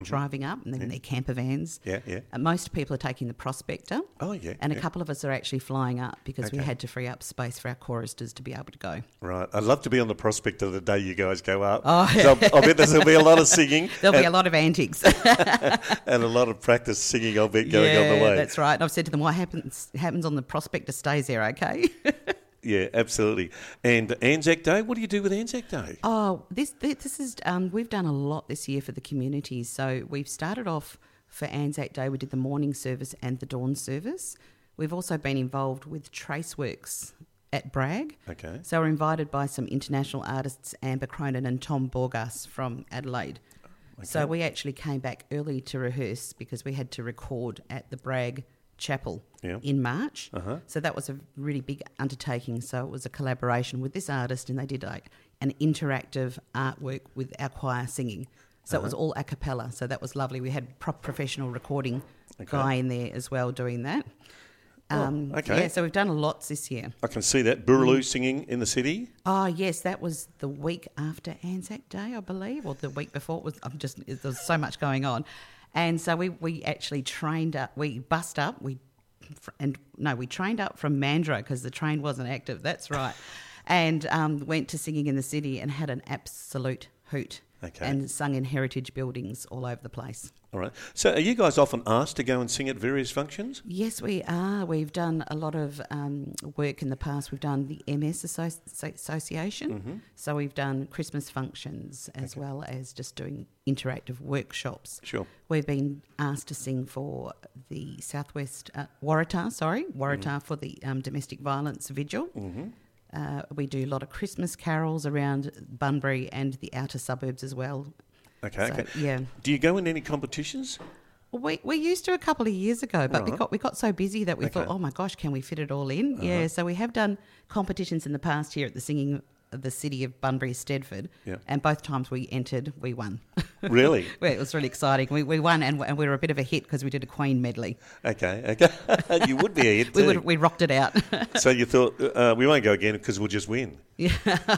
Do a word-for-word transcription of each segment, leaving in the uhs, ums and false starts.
driving up, and then Yeah. their camper vans. Yeah, yeah. Uh, most people are taking the Prospector. Oh, yeah. And yeah. a couple of us are actually flying up because we Okay. had to free up space for our choristers to be able to go. Right. I'd love to be on the Prospector the day you guys go up. Oh. 'Cause I'll, I bet there'll be a lot of singing. There'll and, be a lot of antics. and a lot of practice singing, I'll bet, going yeah, on the way. that's right. And I've said to them, what happens happens on the Prospector stays there, okay? Yeah, absolutely. And Anzac Day, what do you do with Anzac Day? Oh, this this is um, we've done a lot this year for the community. So we've started off for Anzac Day. We did the morning service and the dawn service. We've also been involved with Traceworks at Bragg. Okay. So we're invited by some international artists, Amber Cronin and Tom Borgas from Adelaide. Okay. So we actually came back early to rehearse because we had to record at the Bragg Chapel Yeah. in March. Uh-huh. So that was a really big undertaking. So it was a collaboration with this artist, and they did like an interactive artwork with our choir singing. So Uh-huh. it was all a cappella. So that was lovely. We had prop professional recording Okay. guy in there as well doing that. Oh, Um, okay. Yeah, so we've done lots this year. I can see that. Boorloo singing in the city. Oh yes, that was the week after Anzac Day, I believe, or the week before. It was. I'm just there's so much going on, and so we, we actually trained up. We bussed up. We and no, we trained up from Mandurah because the train wasn't active. That's right, and um, went to singing in the city and had an absolute hoot. Okay. And sung in heritage buildings all over the place. All right. So are you guys often asked to go and sing at various functions? Yes, we are. We've done a lot of um, work in the past. We've done the M S Associ- Association. Mm-hmm. So we've done Christmas functions as Okay. well as just doing interactive workshops. Sure. We've been asked to sing for the Southwest, uh, Waratah, sorry, Waratah for the um, domestic violence vigil. Mm-hmm. Uh, we do a lot of Christmas carols around Bunbury and the outer suburbs as well. Okay, So, okay. yeah. Do you go in any competitions? Well, We we used to a couple of years ago, but we Right. got we got so busy that we Okay. thought, oh my gosh, can we fit it all in? Uh-huh. Yeah, so we have done competitions in the past here at the Singing of the City of Bunbury Stedford, Yeah. and both times we entered, we won. Really? Well, it was really exciting. We we won, and, and we were a bit of a hit because we did a Queen medley. Okay, okay. You would be a hit We too. would we rocked it out. So you thought, uh, we won't go again because we'll just win. Yeah,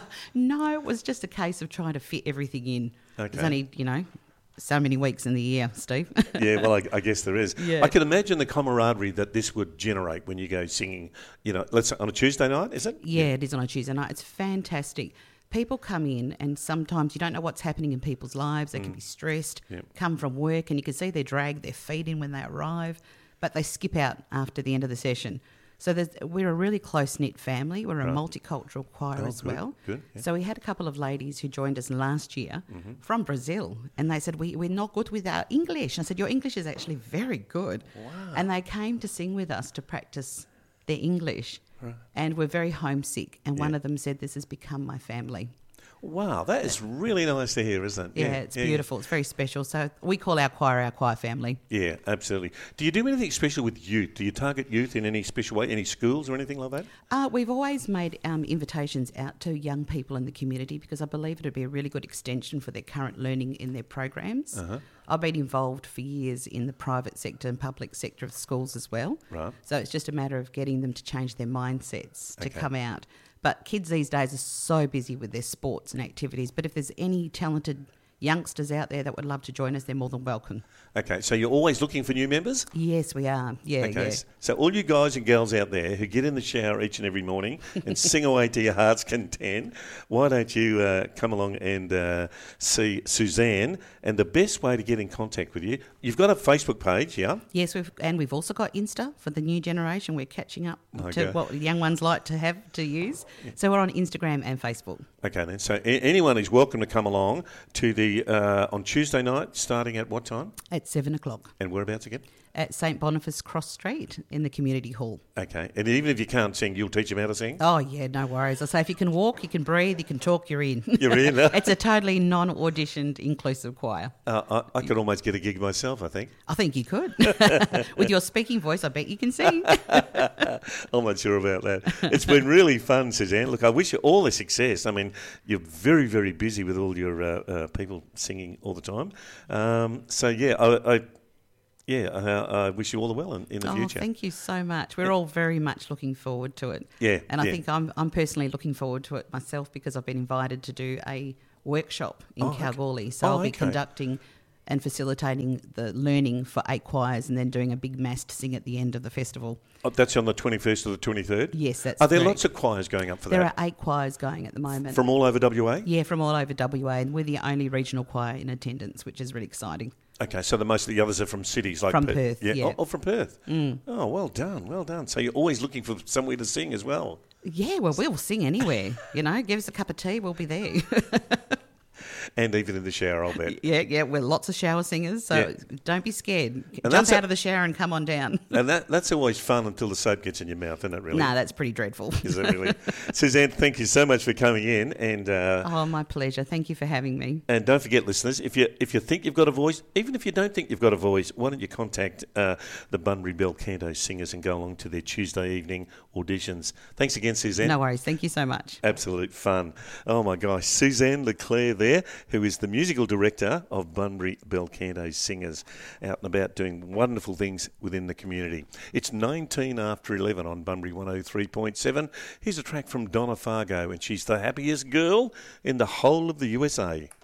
no, it was just a case of trying to fit everything in. Okay. There's only you know so many weeks in the year, Steve. Yeah, well, I, I guess there is. Yeah. I can imagine the camaraderie that this would generate when you go singing, you know, let's say on a Tuesday night, is it? Yeah, it is on a Tuesday night. It's fantastic. People come in and sometimes you don't know what's happening in people's lives. They can be stressed, Yep. come from work, and you can see they drag their feet in when they arrive, but they skip out after the end of the session. So there's, we're a really close-knit family. We're a Right. multicultural choir Oh, as good, well. good, yeah. So we had a couple of ladies who joined us last year Mm-hmm. from Brazil, and they said, we, we're not good with our English. And I said, your English is actually very good. Wow. And they came to sing with us to practice their English. Right. And we're very homesick. And one Yeah. of them said, this has become my family. Wow, that is really nice to hear, isn't it? Yeah, it's beautiful. It's very special. So we call our choir our choir family. Yeah, absolutely. Do you do anything special with youth? Do you target youth in any special way, any schools or anything like that? Uh, we've always made um, invitations out to young people in the community because I believe it would be a really good extension for their current learning in their programs. Uh-huh. I've been involved for years in the private sector and public sector of schools as well. Right. So it's just a matter of getting them to change their mindsets to Okay. come out. But kids these days are so busy with their sports and activities. But if there's any talented youngsters out there that would love to join us, they're more than welcome. Okay, so you're always looking for new members? Yes, we are. Yeah, Okay, yeah. so all you guys and girls out there who get in the shower each and every morning and sing away to your heart's content, why don't you uh, come along and uh, see Suzanne? And the best way to get in contact with you, you've got a Facebook page, yeah? Yes, we've and we've also got Insta for the new generation. We're catching up Okay. to what the young ones like to have to use. So we're on Instagram and Facebook. Okay then, so a- anyone is welcome to come along to the uh, on Tuesday night, starting at what time? At seven o'clock And whereabouts again? at St Boniface Cross Street in the community hall. Okay, and even if you can't sing, you'll teach them how to sing? Oh yeah, no worries. I say if you can walk, you can breathe, you can talk, you're in. You're in, huh? It's a totally non-auditioned inclusive choir. Uh, I, I could almost get a gig myself, I think. I think you could. With your speaking voice, I bet you can sing. I'm not sure about that. It's been really fun, Suzanne. Look, I wish you all the success. I mean, you're very, very busy with all your uh, uh, people singing all the time. Um, so, yeah, I, I yeah, I, I wish you all the well in, in the Oh, future. thank you so much. We're all very much looking forward to it. Yeah, And I yeah. think I'm I'm personally looking forward to it myself because I've been invited to do a workshop in Oh, okay. Kalgoorlie. So Oh, I'll be okay. conducting and facilitating the learning for eight choirs and then doing a big massed sing at the end of the festival. Oh, that's on the twenty-first or the twenty-third? Yes, that's Are there correct. lots of choirs going up for There that? are eight choirs going at the moment. From all over W A? Yeah, from all over W A, and we're the only regional choir in attendance, which is really exciting. Okay, so the most of the others are from cities like From Perth. Perth, yeah. Oh, oh, from Perth. Mm. Oh, well done, well done. So you're always looking for somewhere to sing as well. Yeah, well, we'll sing anywhere. You know, give us a cup of tea, we'll be there. And even in the shower, I'll bet. Yeah, yeah, we're lots of shower singers, so Yeah. don't be scared. And Jump that's out a- of the shower and come on down. And that that's always fun until the soap gets in your mouth, isn't it, really? No, that's pretty dreadful. Is it really? Suzanne, thank you so much for coming in. And uh, Oh, my pleasure. Thank you for having me. and don't forget, listeners, if you if you think you've got a voice, even if you don't think you've got a voice, why don't you contact uh, the Bunbury Bel Canto Singers and go along to their Tuesday evening auditions. Thanks again, Suzanne. No worries. Thank you so much. Absolute fun. Oh, my gosh. Suzanne Leclerc there, who is the musical director of Bunbury Bel Canto Singers, out and about doing wonderful things within the community. It's nineteen after eleven on Bunbury one oh three point seven. Here's a track from Donna Fargo, and she's the happiest girl in the whole of the U S A.